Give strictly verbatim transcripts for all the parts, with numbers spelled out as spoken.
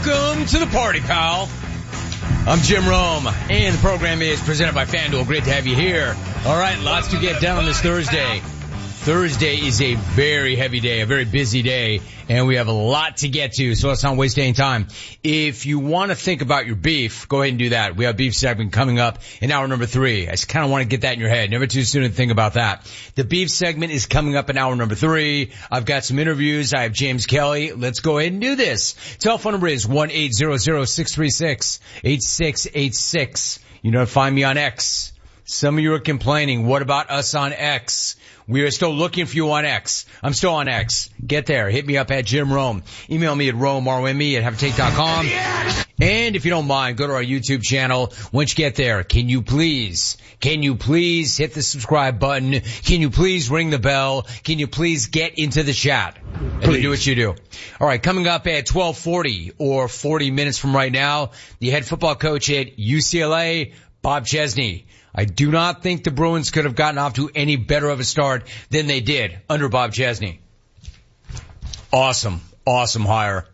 Welcome to the party, pal. I'm Jim Rome, and the program is presented by FanDuel. Great to have you here. All right, lots to get done on this Thursday. Thursday is a very heavy day, a very busy day, and we have a lot to get to, so let's not waste any time. If you want to think about your beef, go ahead and do that. We have beef segment coming up in hour number three. I just kind of want to get that in your head. Never too soon to think about that. The beef segment is coming up in hour number three. I've got some interviews. I have James Kelly. Let's go ahead and do this. Telephone number is one eight hundred, six three six, eight six eight six. You know, find me on X. Some of you are complaining, what about us on X? We are still looking for you on X. I'm still on X. Get there. Hit me up at Jim Rome. Email me at Rome, R O M E, at have a take dot com. And if you don't mind, go to our YouTube channel. Once you get there, can you please, can you please hit the subscribe button? Can you please ring the bell? Can you please get into the chat? And please do what you do. All right, coming up at twelve forty or forty minutes from right now, the head football coach at U C L A, Bob Chesney. I do not think the Bruins could have gotten off to any better of a start than they did under Bob Chesney. Awesome, awesome hire.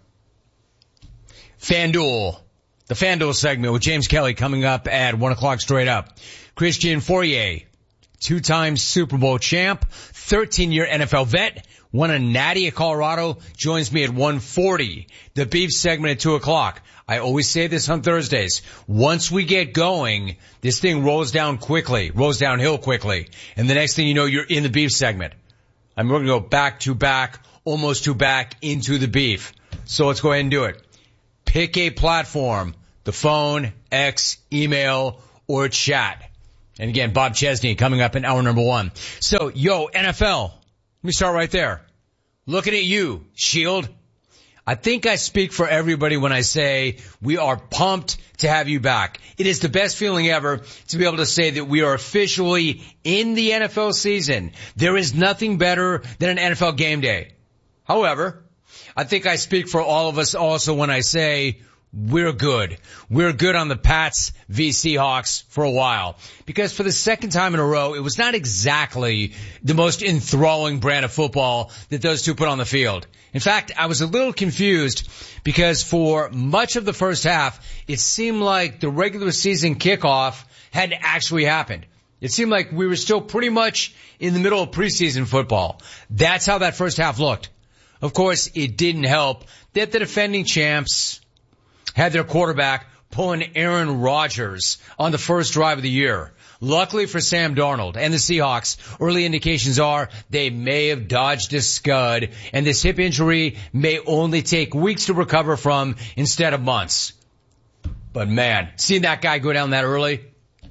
FanDuel, the FanDuel segment with James Kelly coming up at one o'clock straight up. Christian Fourier, two-time Super Bowl champ, thirteen-year N F L vet, won a natty at Colorado, joins me at one forty. The beef segment at two o'clock. I always say this on Thursdays. Once we get going, this thing rolls down quickly, rolls downhill quickly. And the next thing you know, you're in the beef segment. I'm going to go back to back, almost to back into the beef. So let's go ahead and do it. Pick a platform, the phone, X, email, or chat. And again, Bob Chesney coming up in hour number one. So, yo, N F L. Let me start right there. Looking at you, Shield. I think I speak for everybody when I say we are pumped to have you back. It is the best feeling ever to be able to say that we are officially in the N F L season. There is nothing better than an N F L game day. However, I think I speak for all of us also when I say we're good. We're good on the Pats v. Seahawks for a while. Because for the second time in a row, it was not exactly the most enthralling brand of football that those two put on the field. In fact, I was a little confused because for much of the first half, it seemed like the regular season kickoff hadn't actually happened. It seemed like we were still pretty much in the middle of preseason football. That's how that first half looked. Of course, it didn't help that the defending champs had their quarterback pulling Aaron Rodgers on the first drive of the year. Luckily for Sam Darnold and the Seahawks, early indications are they may have dodged a scud, and this hip injury may only take weeks to recover from instead of months. But man, seeing that guy go down that early,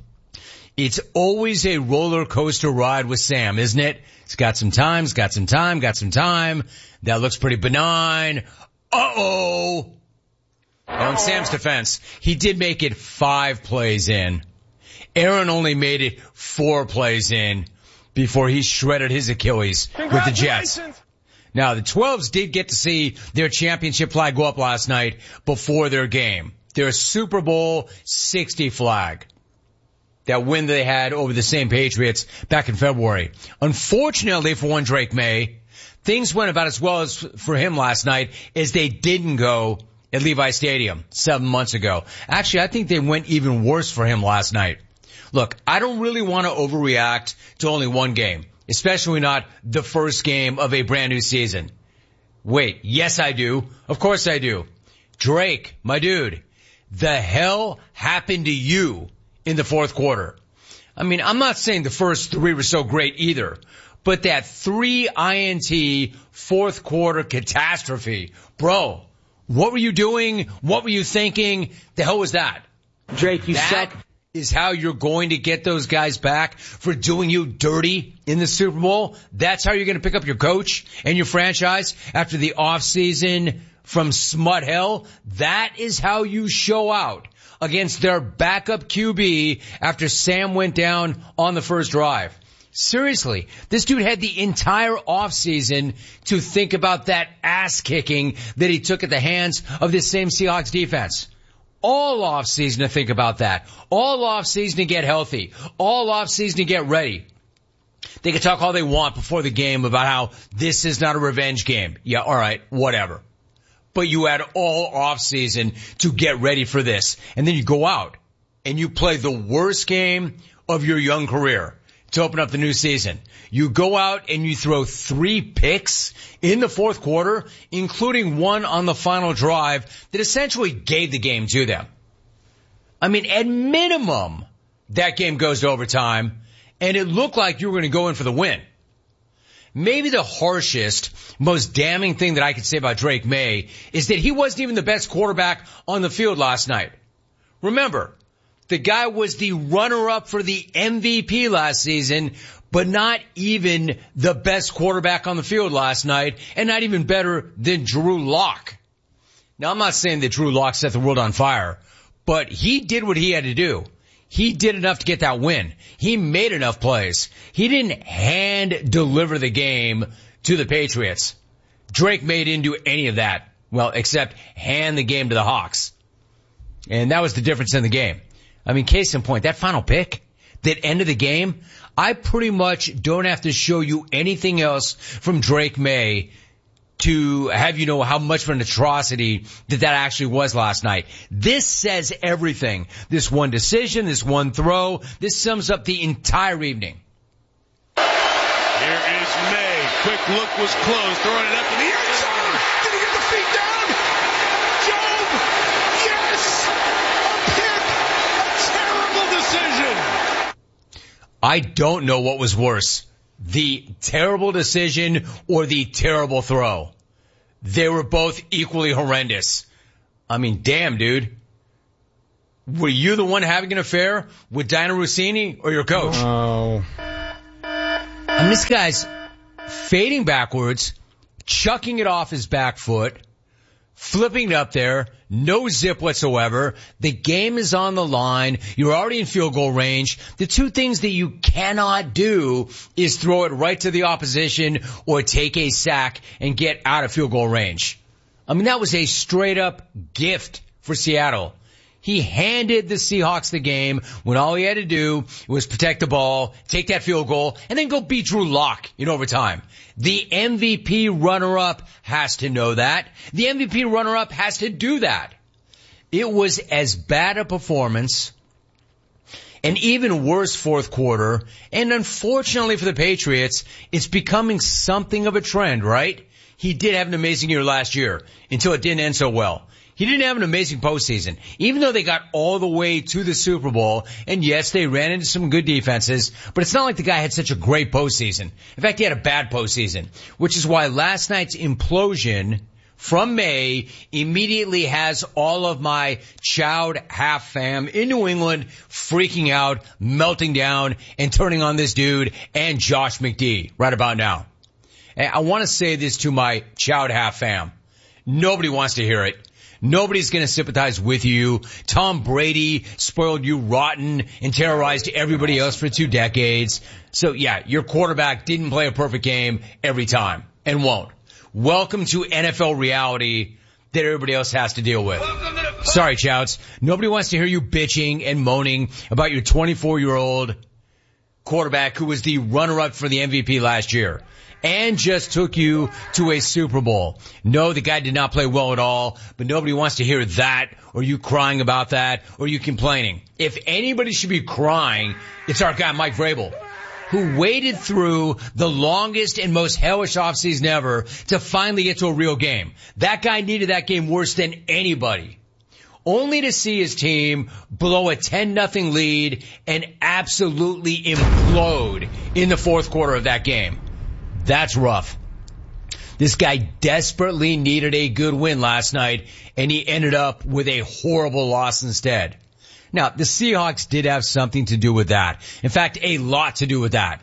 it's always a roller coaster ride with Sam, isn't it? He's got some time, he's got some time, got some time. That looks pretty benign. Uh-oh! Now, in Sam's defense, he did make it five plays in. Aaron only made it four plays in before he shredded his Achilles with the Jets. Now, the twelves did get to see their championship flag go up last night before their game. Their Super Bowl sixty flag. That win they had over the same Patriots back in February. Unfortunately for one Drake May, things went about as well as for him last night as they didn't go at Levi Stadium seven months ago. Actually, I think they went even worse for him last night. Look, I don't really want to overreact to only one game, especially not the first game of a brand new season. Wait, yes I do. Of course I do. Drake, my dude, the hell happened to you in the fourth quarter? I mean, I'm not saying the first three were so great either, but that three I N T fourth quarter catastrophe, bro, what were you doing? What were you thinking? The hell was that? Drake, you that suck. Is how you're going to get those guys back for doing you dirty in the Super Bowl? That's how you're going to pick up your coach and your franchise after the offseason from smut hell? That is how you show out against their backup Q B after Sam went down on the first drive. Seriously, this dude had the entire offseason to think about that ass kicking that he took at the hands of this same Seahawks defense. All offseason to think about that. All offseason to get healthy. All offseason to get ready. They can talk all they want before the game about how this is not a revenge game. Yeah, all right, whatever. but you had all offseason to get ready for this. And then you go out and you play the worst game of your young career to open up the new season. You go out and you throw three picks in the fourth quarter, including one on the final drive that essentially gave the game to them. I mean, at minimum, that game goes to overtime, and it looked like you were going to go in for the win. Maybe the harshest, most damning thing that I could say about Drake May is that he wasn't even the best quarterback on the field last night. Remember, the guy was the runner-up for the M V P last season, but not even the best quarterback on the field last night, and not even better than Drew Lock. Now, I'm not saying that Drew Lock set the world on fire, but he did what he had to do. He did enough to get that win. He made enough plays. He didn't hand deliver the game to the Patriots. Drake May didn't do any of that. Well, except hand the game to the Hawks. And that was the difference in the game. I mean, case in point, that final pick, that end of the game, I pretty much don't have to show you anything else from Drake May to have you know how much of an atrocity that that actually was last night. This says everything. This one decision, this one throw, this sums up the entire evening. Here is May. Quick look was closed, throwing it up in the end zone. Did he get the feet down? Job, yes! A pick, a terrible decision. I don't know what was worse, the terrible decision or the terrible throw. They were both equally horrendous. I mean, damn, dude. Were you the one having an affair with Diana Rossini or your coach? Oh. I mean, this guy's fading backwards, chucking it off his back foot, flipping it up there, no zip whatsoever. The game is on the line. You're already in field goal range. The two things that you cannot do is throw it right to the opposition or take a sack and get out of field goal range. I mean, that was a straight up gift for Seattle. He handed the Seahawks the game when all he had to do was protect the ball, take that field goal, and then go beat Drew Lock in overtime. The M V P runner-up has to know that. The M V P runner-up has to do that. It was as bad a performance, an even worse fourth quarter, and unfortunately for the Patriots, it's becoming something of a trend, right? He did have an amazing year last year until it didn't end so well. He didn't have an amazing postseason, even though they got all the way to the Super Bowl. And yes, they ran into some good defenses, but it's not like the guy had such a great postseason. In fact, he had a bad postseason, which is why last night's implosion from May immediately has all of my Chowd half fam in New England freaking out, melting down, and turning on this dude and Josh McD right about now. And I want to say this to my Chowd half fam. Nobody wants to hear it. Nobody's going to sympathize with you. Tom Brady spoiled you rotten and terrorized everybody else for two decades. So yeah, your quarterback didn't play a perfect game every time and won't. Welcome to N F L reality that everybody else has to deal with. Sorry, Chouts. Nobody wants to hear you bitching and moaning about your twenty-four-year-old quarterback who was the runner-up for the M V P last year and just took you to a Super Bowl. No, the guy did not play well at all, but nobody wants to hear that or you crying about that or you complaining. If anybody should be crying, it's our guy Mike Vrabel, who waded through the longest and most hellish offseason ever to finally get to a real game. That guy needed that game worse than anybody. Only to see his team blow a ten nothing lead and absolutely implode in the fourth quarter of that game. That's rough. This guy desperately needed a good win last night, and he ended up with a horrible loss instead. Now, the Seahawks did have something to do with that. In fact, a lot to do with that.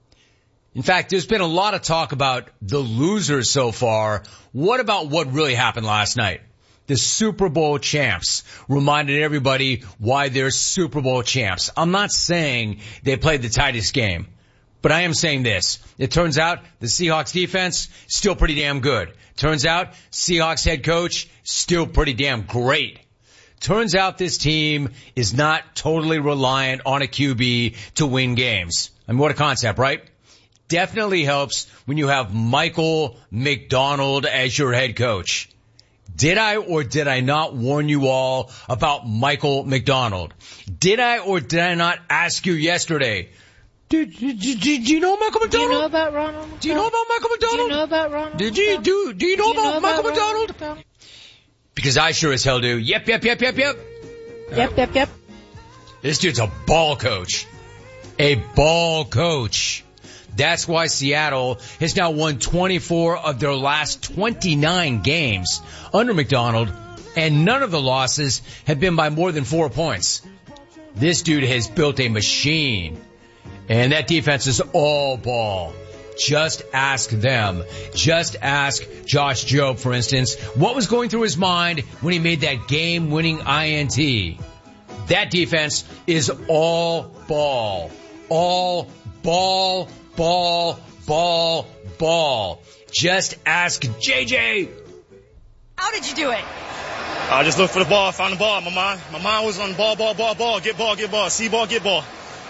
In fact, there's been a lot of talk about the losers so far. What about what really happened last night? The Super Bowl champs reminded everybody why they're Super Bowl champs. I'm not saying they played the tightest game, but I am saying this. It turns out the Seahawks defense, still pretty damn good. Turns out Seahawks head coach, still pretty damn great. Turns out this team is not totally reliant on a Q B to win games. I mean, what a concept, right? Definitely helps when you have Michael McDonald as your head coach. Did I or did I not warn you all about Michael McDonald? Did I or did I not ask you yesterday? Did, did, did, did you know Michael McDonald? Do you know about Ronald McDonald? Do you know about Michael McDonald? Do you know about Ronald Did you do? Do you know do you about know Michael about McDonald? McDonald? Because I sure as hell do. Yep, yep, yep, yep, yep. Yep, yep, yep. This dude's a ball coach. A ball coach. That's why Seattle has now won twenty-four of their last twenty-nine games under McDonald, and none of the losses have been by more than four points. This dude has built a machine, and that defense is all ball. Just ask them. Just ask Josh Jobe, for instance, what was going through his mind when he made that game-winning I N T. That defense is all ball. All ball, ball, ball, ball. Just ask J J. How did you do it? I just looked for the ball, found the ball. My mind, my mind was on ball, ball, ball, ball, get ball, get ball, see ball, get ball.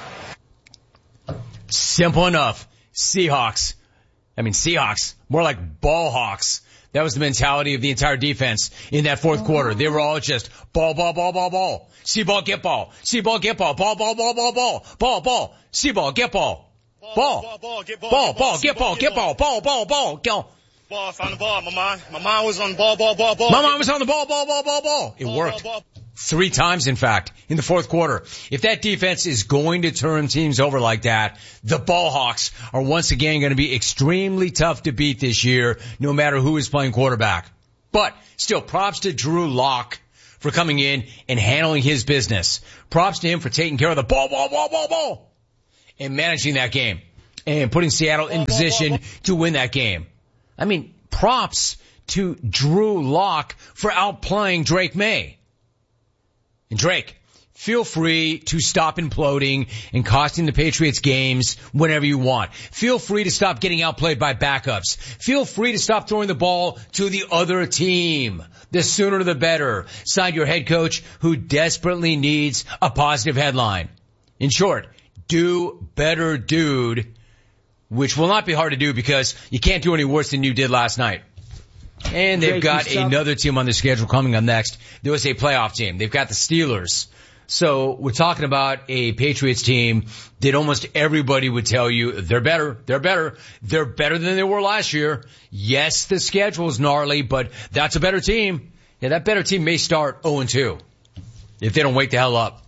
Simple enough. Seahawks. I mean, Seahawks. More like ball hawks. That was the mentality of the entire defense in that fourth quarter. They were all just ball, ball, ball, ball, ball. See ball, get ball. See ball, get ball. Ball, ball, ball, ball, ball. Ball, ball. See ball, get ball. Ball. Ball, ball, get ball. Ball, ball, get ball, get ball. Ball, ball, ball. Go. Ball, found the ball. My mind, my mind was on ball, ball, ball, ball. My mind was on the ball, ball, ball, ball, ball. It worked. Three times, in fact, in the fourth quarter. If that defense is going to turn teams over like that, the Ball Hawks are once again going to be extremely tough to beat this year, no matter who is playing quarterback. But still, props to Drew Lock for coming in and handling his business. Props to him for taking care of the ball, ball, ball, ball, ball, and managing that game and putting Seattle in position to win that game. I mean, props to Drew Lock for outplaying Drake May. And Drake, feel free to stop imploding and costing the Patriots games whenever you want. Feel free to stop getting outplayed by backups. Feel free to stop throwing the ball to the other team. The sooner the better. Sign your head coach who desperately needs a positive headline. In short, do better, dude, which will not be hard to do because you can't do any worse than you did last night. And they've got another team on the schedule coming up next. There was a playoff team. They've got the Steelers. So we're talking about a Patriots team that almost everybody would tell you they're better. They're better. They're better than they were last year. Yes, the schedule is gnarly, but that's a better team. Yeah, that better team may start oh and two if they don't wake the hell up.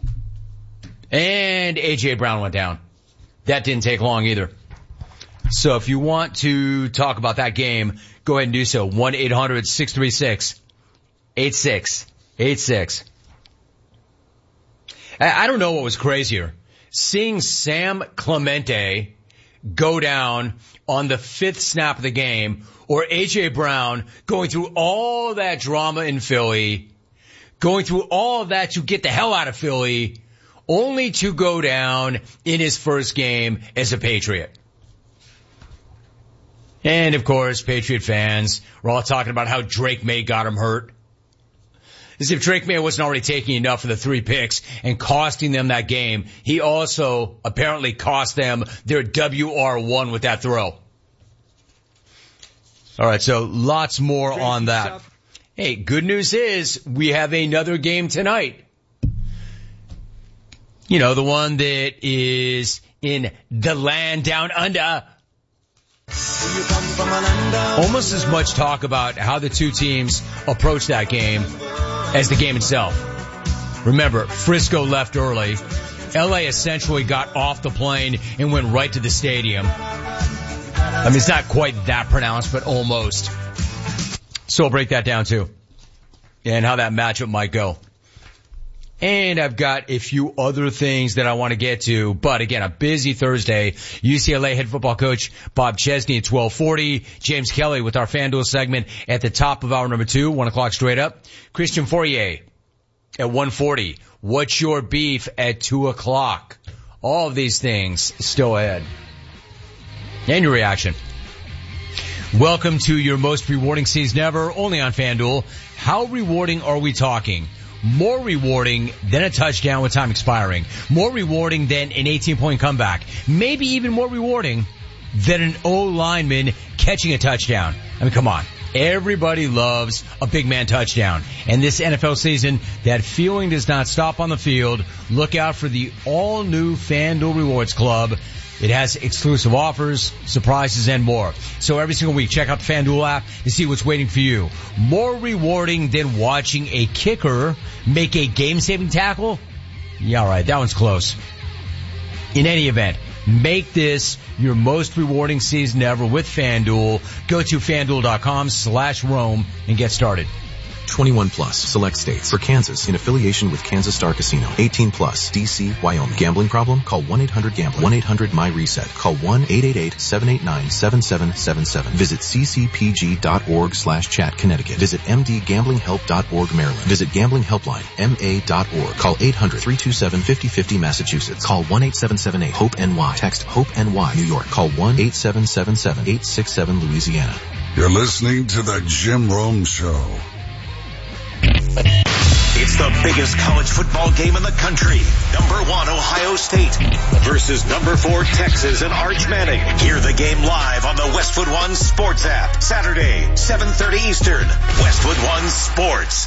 And A J Brown went down. That didn't take long either. So if you want to talk about that game, go ahead and do so. one eight hundred six three six eight six eight six. I don't know what was crazier. Seeing Sam Clemente go down on the fifth snap of the game, or A J Brown going through all that drama in Philly, going through all of that to get the hell out of Philly, only to go down in his first game as a Patriot. And, of course, Patriot fans were all talking about how Drake May got him hurt. As if Drake May wasn't already taking enough for the three picks and costing them that game. He also apparently cost them their W R one with that throw. All right, so lots more on that. Hey, good news is we have another game tonight. You know, the one that is in the land down under. Almost as much talk about how the two teams approach that game as the game itself. Remember, Frisco left early. L A essentially got off the plane and went right to the stadium. I mean, it's not quite that pronounced, but almost. So I'll break that down too. And how that matchup might go. And I've got a few other things that I want to get to. But again, a busy Thursday. U C L A head football coach Bob Chesney at twelve forty. James Kelly with our FanDuel segment at the top of hour number two, one o'clock straight up. Christian Fourier at one forty. What's your beef at two o'clock? All of these things still ahead. And your reaction. Welcome to your most rewarding season ever, only on FanDuel. How rewarding are we talking? More rewarding than a touchdown with time expiring. More rewarding than an eighteen-point comeback. Maybe even more rewarding than an O-lineman catching a touchdown. I mean, come on. Everybody loves a big man touchdown. And this N F L season, that feeling does not stop on the field. Look out for the all-new FanDuel Rewards Club. It has exclusive offers, surprises, and more. So every single week, check out the FanDuel app to see what's waiting for you. More rewarding than watching a kicker make a game-saving tackle? Yeah, all right, that one's close. In any event, make this your most rewarding season ever with FanDuel. Go to FanDuel.com slash Rome and get started. twenty-one plus, select states. For Kansas, in affiliation with Kansas Star Casino. eighteen plus, D C, Wyoming. Gambling problem? Call one eight hundred gambler. one eight hundred my reset. Call one eight eight eight seven eight nine seven seven seven seven. Visit ccpg.org slash chat Connecticut. Visit mdgamblinghelp.org Maryland. Visit Gambling Helpline, M A dot org. Call eight hundred three two seven five oh five oh Massachusetts. Call one eight seven seven eight HOPE N Y. Text HOPE N Y New York. Call one eight seven seven seven eight six seven Louisiana. You're listening to the Jim Rome Show. It's the biggest college football game in the country. Number one, Ohio State versus number four, Texas and Arch Manning. Hear the game live on the Westwood One Sports app. Saturday, seven thirty Eastern. Westwood One Sports.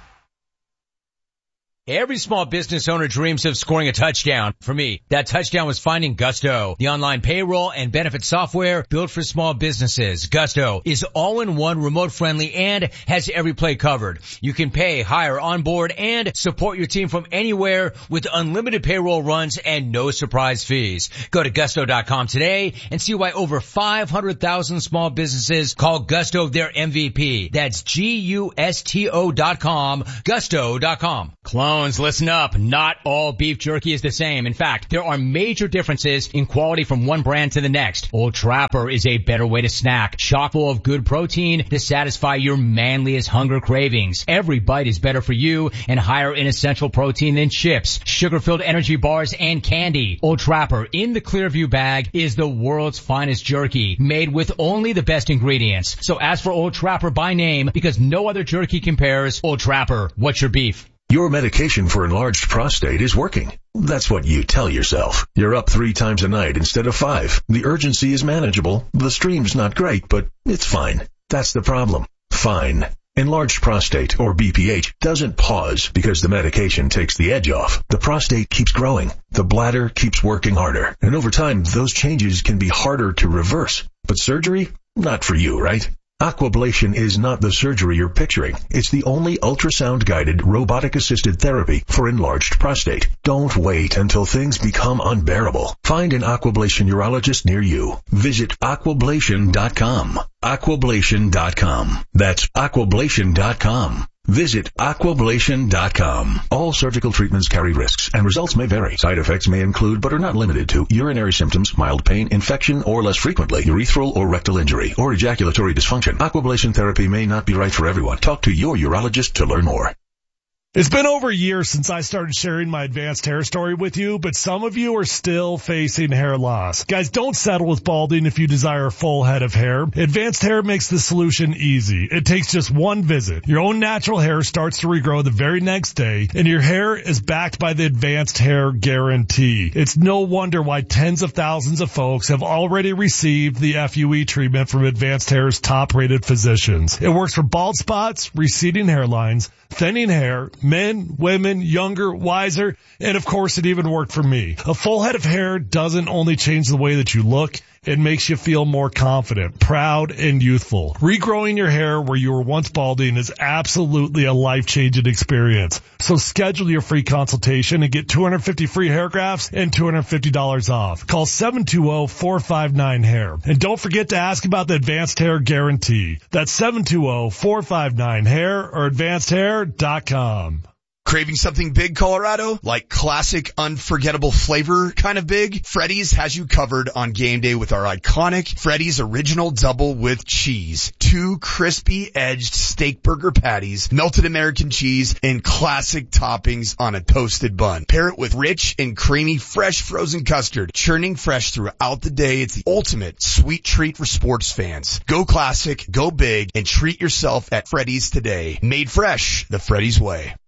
Every small business owner dreams of scoring a touchdown. For me, that touchdown was finding Gusto, the online payroll and benefit software built for small businesses. Gusto is all-in-one, remote-friendly, and has every play covered. You can pay, hire, onboard, and support your team from anywhere with unlimited payroll runs and no surprise fees. Go to gusto dot com today and see why over five hundred thousand small businesses call Gusto their M V P. That's G U S T O dot com, gusto dot com. Clone. Listen up. Not all beef jerky is the same. In fact, there are major differences in quality from one brand to the next. Old Trapper is a better way to snack, chock full of good protein to satisfy your manliest hunger cravings. Every bite is better for you and higher in essential protein than chips, sugar-filled energy bars, and candy. Old Trapper in the Clearview bag is the world's finest jerky, made with only the best ingredients. So ask for Old Trapper by name because no other jerky compares. Old Trapper, what's your beef? Your medication for enlarged prostate is working. That's what you tell yourself. You're up three times a night instead of five. The urgency is manageable. The stream's not great, but it's fine. That's the problem. Fine. Enlarged prostate, or B P H, doesn't pause because the medication takes the edge off. The prostate keeps growing. The bladder keeps working harder. And over time, those changes can be harder to reverse. But surgery? Not for you, right? Aquablation is not the surgery you're picturing. It's the only ultrasound-guided, robotic-assisted therapy for enlarged prostate. Don't wait until things become unbearable. Find an Aquablation urologist near you. Visit aquablation dot com. aquablation dot com. That's aquablation dot com. Visit aquablation dot com. All surgical treatments carry risks, and results may vary. Side effects may include, but are not limited to, urinary symptoms, mild pain, infection, or less frequently, urethral or rectal injury, or ejaculatory dysfunction. Aquablation therapy may not be right for everyone. Talk to your urologist to learn more. It's been over a year since I started sharing my advanced hair story with you, but some of you are still facing hair loss. Guys, don't settle with balding if you desire a full head of hair. Advanced Hair makes the solution easy. It takes just one visit. Your own natural hair starts to regrow the very next day, and your hair is backed by the Advanced Hair Guarantee. It's no wonder why tens of thousands of folks have already received the F U E treatment from Advanced Hair's top-rated physicians. It works for bald spots, receding hairlines, thinning hair, men, women, younger, wiser, and of course it even worked for me. A full head of hair doesn't only change the way that you look, it makes you feel more confident, proud, and youthful. Regrowing your hair where you were once balding is absolutely a life-changing experience. So schedule your free consultation and get two hundred fifty free hair grafts and two hundred fifty dollars off. Call seven two zero, four five nine, hair. And don't forget to ask about the Advanced Hair Guarantee. That's seven two zero, four five nine, hair or advanced hair dot com. Craving something big, Colorado? Like classic, unforgettable flavor kind of big? Freddy's has you covered on game day with our iconic Freddy's Original Double with Cheese. Two crispy-edged steak burger patties, melted American cheese, and classic toppings on a toasted bun. Pair it with rich and creamy fresh frozen custard, churning fresh throughout the day. It's the ultimate sweet treat for sports fans. Go classic, go big, and treat yourself at Freddy's today. Made fresh, the Freddy's way.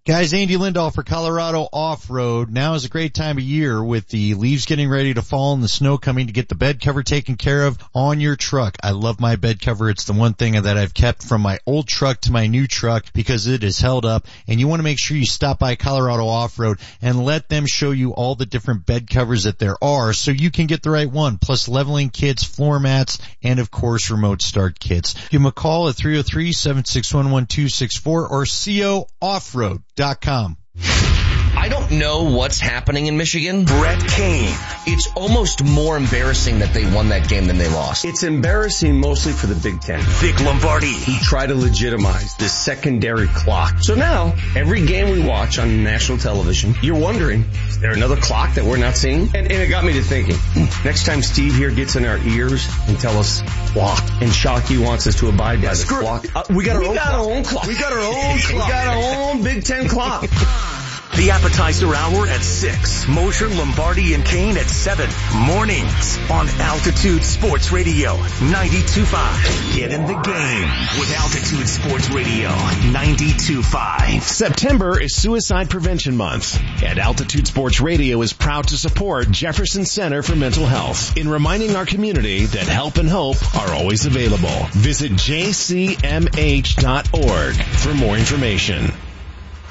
Guys, Andy Lindahl for Colorado Off-Road. Now is a great time of year with the leaves getting ready to fall and the snow coming to get the bed cover taken care of on your truck. I love my bed cover. It's the one thing that I've kept from my old truck to my new truck because it is held up. And you want to make sure you stop by Colorado Off-Road and let them show you all the different bed covers that there are so you can get the right one. Plus leveling kits, floor mats, and of course remote start kits. Give them a call at three oh three, seven six one, one two six four or co offroad dot com. I don't know what's happening in Michigan. Brett Kane. It's almost more embarrassing that they won that game than they lost. It's embarrassing mostly for the Big Ten. Vic Lombardi. He tried to legitimize this secondary clock. So now, every game we watch on national television, you're wondering, is there another clock that we're not seeing? And, and it got me to thinking, next time Steve here gets in our ears and tell us clock, and Shockey wants us to abide by the clock. Uh, we got, our, we own got our own clock. We got our own clock. We got our own Big Ten clock. The appetizer hour at six. Mosher, Lombardi, and Kane at seven. Mornings on Altitude Sports Radio ninety-two point five. Get in the game with Altitude Sports Radio ninety-two point five. September is Suicide Prevention Month, and Altitude Sports Radio is proud to support Jefferson Center for Mental Health in reminding our community that help and hope are always available. Visit j c m h dot org for more information.